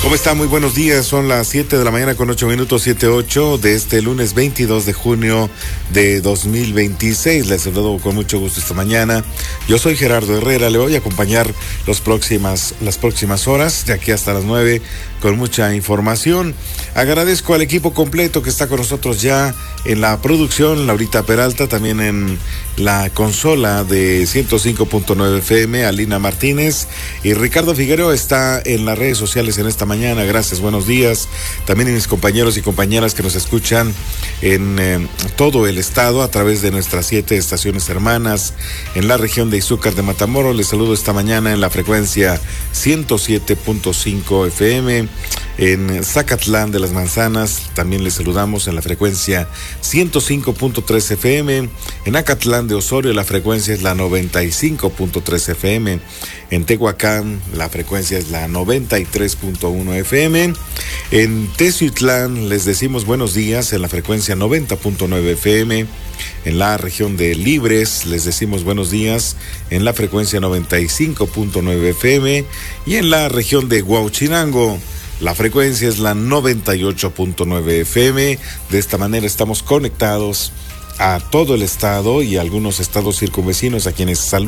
¿Cómo está? Muy buenos días. Son las 7 de la mañana con 8 minutos, 7:08 de este lunes 22 de junio de 2026. Les saludo con mucho gusto esta mañana. Yo soy Gerardo Herrera. Le voy a acompañar las próximas horas, de aquí hasta las 9, con mucha información. Agradezco al equipo completo que está con nosotros ya en la producción, Laurita Peralta, también en la consola de 105.9 FM, Alina Martínez, y Ricardo Figueroa está en las redes sociales en esta mañana. Gracias, buenos días. También a mis compañeros y compañeras que nos escuchan en todo el estado a través de nuestras 7 estaciones hermanas en la región de Izúcar de Matamoros. Les saludo esta mañana en la frecuencia 107.5 FM. En Zacatlán de las Manzanas también les saludamos en la frecuencia 105.3 FM. En Acatlán de Osorio la frecuencia es la 95.3 FM. En Tehuacán la frecuencia es la 93.1 FM. En Teciutlán les decimos buenos días en la frecuencia 90.9 FM. En la región de Libres les decimos buenos días en la frecuencia 95.9 FM. Y en la región de Huauchinango la frecuencia es la 98.9 FM. De esta manera estamos conectados a todo el estado y a algunos estados circunvecinos a quienes saludamos.